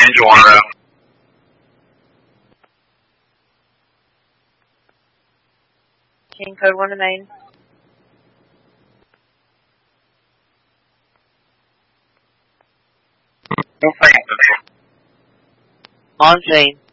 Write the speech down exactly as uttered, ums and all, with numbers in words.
Angel on route. King code one to main. No thanks. On scene.